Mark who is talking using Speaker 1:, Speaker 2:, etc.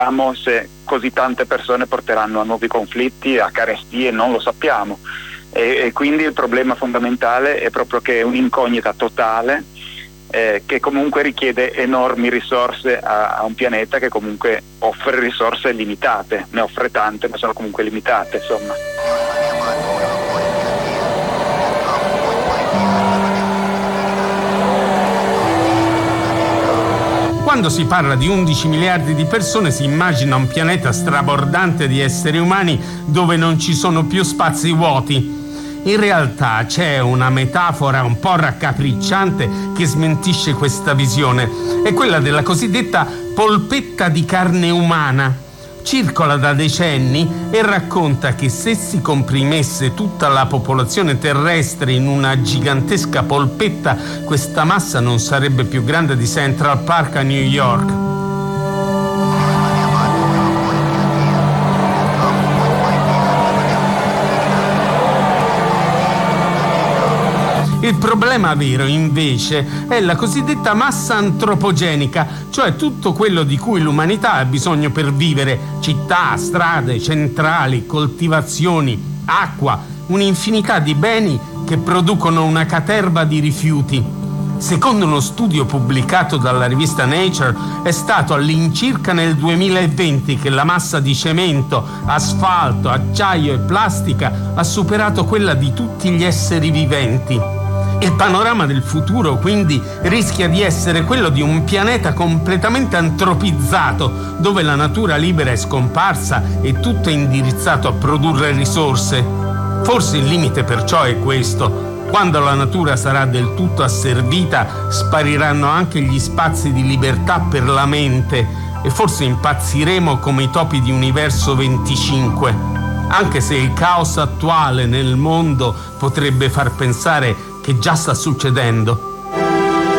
Speaker 1: se così tante persone porteranno a nuovi conflitti, a carestie, non lo sappiamo. E quindi il problema fondamentale è proprio che è un'incognita totale, che comunque richiede enormi risorse a un pianeta che comunque offre risorse limitate, ne offre tante ma sono comunque limitate, insomma.
Speaker 2: Quando si parla di 11 miliardi di persone si immagina un pianeta strabordante di esseri umani dove non ci sono più spazi vuoti. In realtà c'è una metafora un po' raccapricciante che smentisce questa visione. È quella della cosiddetta polpetta di carne umana. Circola da decenni e racconta che se si comprimesse tutta la popolazione terrestre in una gigantesca polpetta, questa massa non sarebbe più grande di Central Park a New York. Il problema vero, invece, è la cosiddetta massa antropogenica, cioè tutto quello di cui l'umanità ha bisogno per vivere: città, strade, centrali, coltivazioni, acqua, un'infinità di beni che producono una caterva di rifiuti. Secondo uno studio pubblicato dalla rivista Nature, è stato all'incirca nel 2020 che la massa di cemento, asfalto, acciaio e plastica ha superato quella di tutti gli esseri viventi. Il panorama del futuro, quindi, rischia di essere quello di un pianeta completamente antropizzato, dove la natura libera è scomparsa e tutto è indirizzato a produrre risorse. Forse il limite perciò è questo: quando la natura sarà del tutto asservita, spariranno anche gli spazi di libertà per la mente e forse impazziremo come i topi di Universo 25. Anche se il caos attuale nel mondo potrebbe far pensare che già sta succedendo.